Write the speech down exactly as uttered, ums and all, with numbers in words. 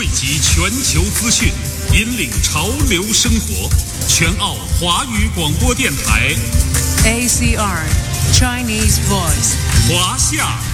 集全球资讯，引领潮流生活。全澳华语广播电台 A C R Chinese Voice 华夏